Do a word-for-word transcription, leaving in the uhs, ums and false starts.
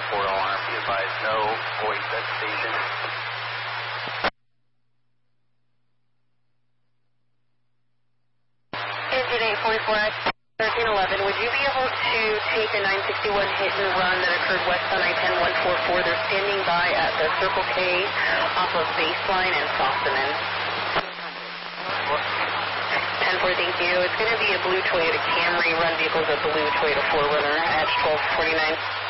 four alarm. Be advised, no voice at station. Engine eight forty-four X thirteen eleven, would you be able to take a nine sixty-one hit and run that occurred west on I ten one forty-four? They're standing by at the Circle K off of Baseline and Sossaman. ten four, thank you. It's going to be a blue Toyota Camry. Run vehicles a blue Toyota four runner at twelve forty-nine.